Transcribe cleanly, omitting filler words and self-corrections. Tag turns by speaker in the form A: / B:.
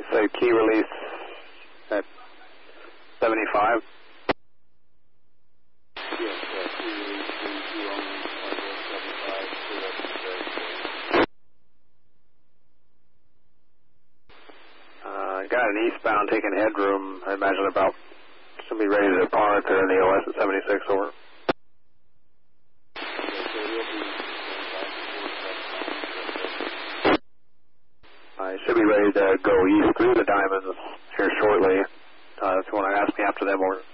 A: say key release at 75. Got an eastbound taking headroom. I imagine about somebody ready to depart there in the OS at 76 over. I should be ready to go east through the diamonds here shortly. If you want to ask me after them, or